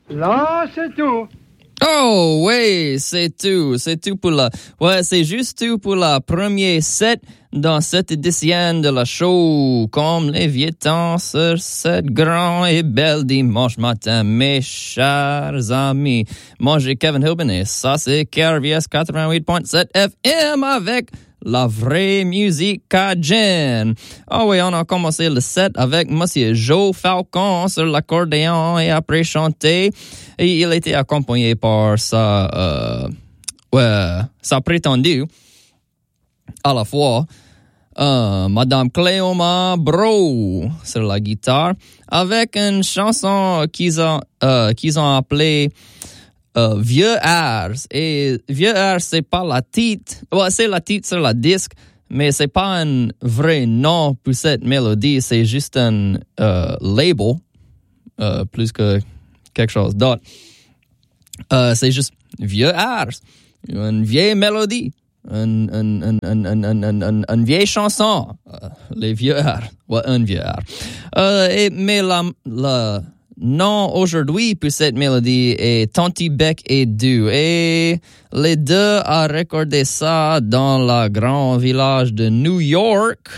Là, c'est tout. Oh, oui, c'est tout pour la... Ouais, c'est juste tout pour la première set dans cette édition de la show. Comme les vieux temps sur cette grand et belle dimanche matin, mes chers amis. Moi, j'ai Kevin Hilben et ça, c'est KRVS 88.7 FM avec la vraie musique cajun. Ah oui, on a commencé le set avec Monsieur Joe Falcon sur l'accordéon et après chanter. Et il était accompagné par sa prétendue à la fois Madame Cléoma Bro sur la guitare avec une chanson qu'ils ont appelée Vieux Airs. Et Vieux Airs, c'est pas la titre. Ouais, c'est la titre sur la disque, mais c'est pas un vrai nom pour cette mélodie. C'est juste un label, plus que quelque chose d'autre. C'est juste Vieux Airs. Une vieille mélodie. Une vieille chanson. Les vieux airs. Ouais, un vieux air. Mais la non, aujourd'hui, pour cette mélodie, est Tonty Beck et Du. Et les deux ont recordé ça dans le grand village de New York,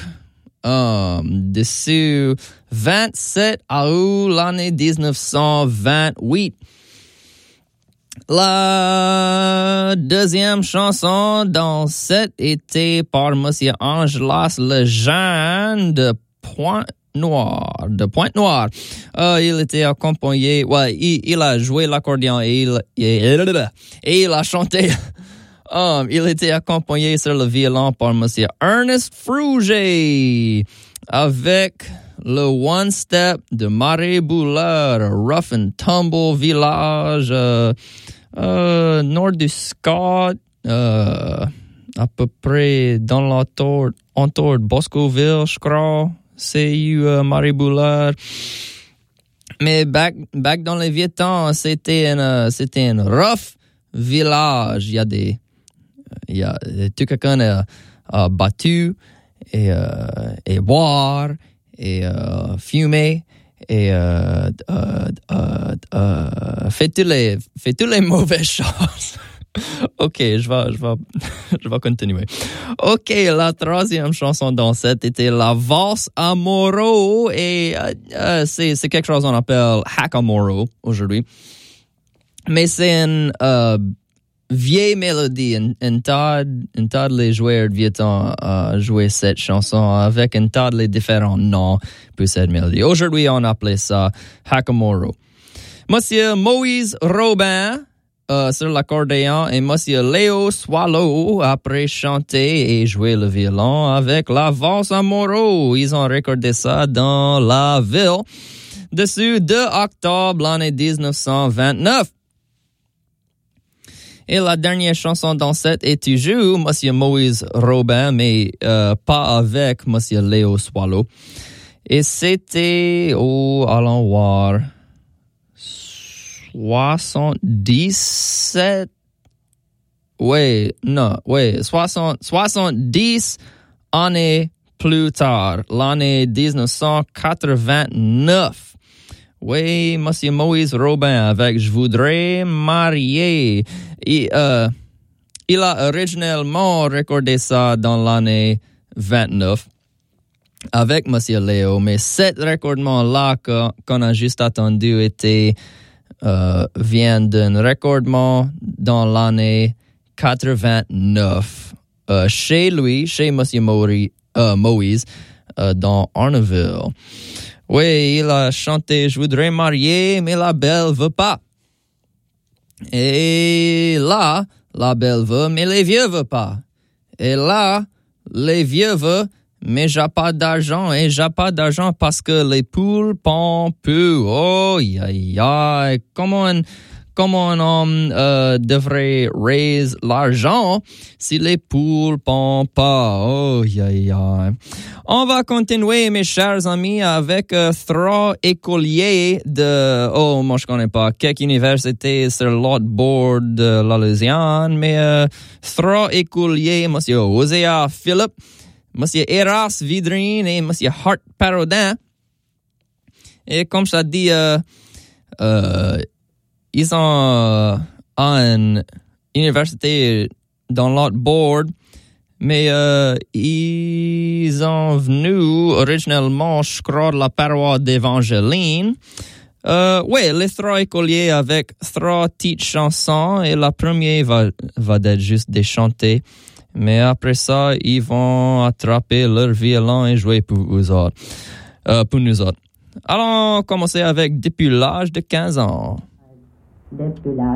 dessus 27 août l'année 1928. La deuxième chanson dans cette était par Monsieur Angelas Lejeune de Pointe-Noire. Il était accompagné, il a joué l'accordéon et il a chanté. Il était accompagné sur le violon par Monsieur Ernest Fruget avec le One Step de Marie-Boulard, rough and tumble village nord du Scott, à peu près dans l'entour de Boscoville, je crois. C'est Marie-Boulard. Mais back dans les vieux temps, c'était un rough village. Il y a tout quelqu'un a battu et boire et fumer et fait toutes les mauvaises choses. OK, je vais continuer. OK, la troisième chanson dans cette était la valse amoro et c'est quelque chose qu'on appelle hackamoro aujourd'hui. Mais c'est une vieille mélodie. Un tas de les joueurs de vieux temps jouaient cette chanson avec un tas de les différents noms pour cette mélodie. Aujourd'hui, on appelait ça hackamoro. Monsieur Moïse Robin sur l'accordéon et Monsieur Léo Swallow après chanter et jouer le violon avec la valse amoro. Ils ont recordé ça dans la ville dessus 2 octobre l'année 1929. Et la dernière chanson dans cette est toujours Monsieur Moïse Robin, mais pas avec Monsieur Léo Swallow. Et c'était, allons voir, 70 années plus tard, l'année 1989. Oui, Monsieur Moïse Robin avec Je voudrais marier. Il a originellement recordé ça dans l'année 29 avec Monsieur Léo, mais cet recordement-là qu'on a juste attendu vient d'un recordement dans l'année 89 chez Monsieur Moïse dans Arneville. Oui, il a chanté « Je voudrais marier, mais la belle veut pas ». Et là, la belle veut, mais les vieux veulent pas. Et là, les vieux veulent, mais j'ai pas d'argent. Et j'ai pas d'argent parce que les poules pondent peu. Oh, aïe. Comment un homme devrait raise l'argent si les poules pondent pas? Oh, aïe. On va continuer, mes chers amis, avec trois écoliers de... moi je connais pas quelle université sur l'autre bord de la Louisiane, mais trois écoliers, Monsieur Osea Philippe, Monsieur Eras Vidrine et Monsieur Hart Parodin. Et comme ça dit... ils sont à une université dans l'autre board, mais ils ont venu originellement, je crois, de la paroisse d'Évangeline. Ouais, les trois écoliers avec trois petites chansons et la première va être juste des chantées. Mais après ça, ils vont attraper leur violon et jouer pour nous autres. Allons commencer avec Depuis l'âge de 15 ans. Depuis l'âge